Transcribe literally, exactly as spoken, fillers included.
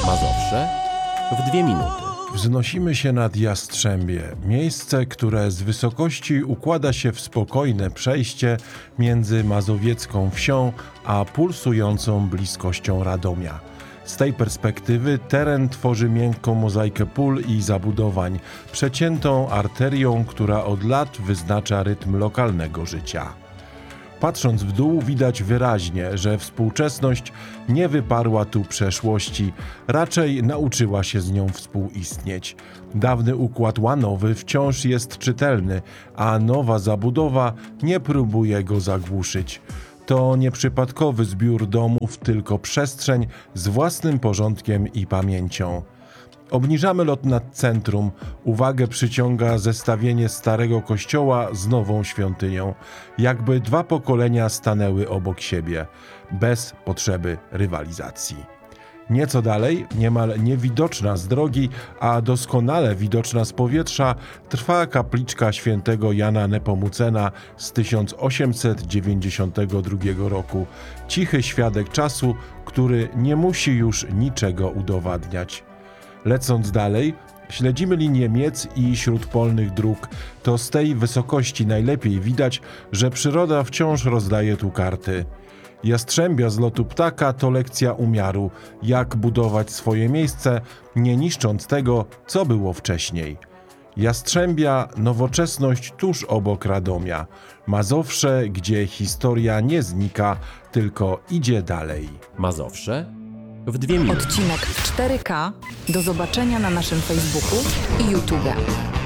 Mazowsze w dwie minuty. Wznosimy się nad Jastrzębie, miejsce, które z wysokości układa się w spokojne przejście między mazowiecką wsią a pulsującą bliskością Radomia. Z tej perspektywy teren tworzy miękką mozaikę pól i zabudowań, przeciętą arterią, która od lat wyznacza rytm lokalnego życia. Patrząc w dół, widać wyraźnie, że współczesność nie wyparła tu przeszłości, raczej nauczyła się z nią współistnieć. Dawny układ łanowy wciąż jest czytelny, a nowa zabudowa nie próbuje go zagłuszyć. To nieprzypadkowy zbiór domów, tylko przestrzeń z własnym porządkiem i pamięcią. Obniżamy lot nad centrum. Uwagę przyciąga zestawienie starego kościoła z nową świątynią. Jakby dwa pokolenia stanęły obok siebie, bez potrzeby rywalizacji. Nieco dalej, niemal niewidoczna z drogi, a doskonale widoczna z powietrza, trwa kapliczka świętego Jana Nepomucena z tysiąc osiemset dziewięćdziesiątego drugiego roku. Cichy świadek czasu, który nie musi już niczego udowadniać. Lecąc dalej, śledzimy linię Miec i śródpolnych dróg. To z tej wysokości najlepiej widać, że przyroda wciąż rozdaje tu karty. Jastrzębia z lotu ptaka to lekcja umiaru, jak budować swoje miejsce, nie niszcząc tego, co było wcześniej. Jastrzębia, nowoczesność tuż obok Radomia. Mazowsze, gdzie historia nie znika, tylko idzie dalej. Mazowsze w dwie minuty. Odcinek cztery K. Do zobaczenia na naszym Facebooku i YouTube.